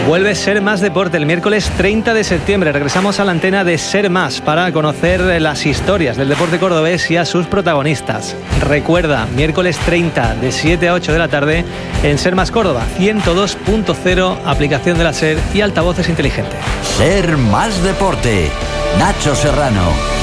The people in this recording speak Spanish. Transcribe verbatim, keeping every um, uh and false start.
Vuelve Ser Más Deporte el miércoles treinta de septiembre. Regresamos a la antena de Ser Más para conocer las historias del deporte cordobés y a sus protagonistas. Recuerda, miércoles treinta de siete a ocho de la tarde en Ser Más Córdoba, ciento dos punto cero, aplicación de la SER y altavoces inteligentes. Ser Más Deporte. Nacho Serrano.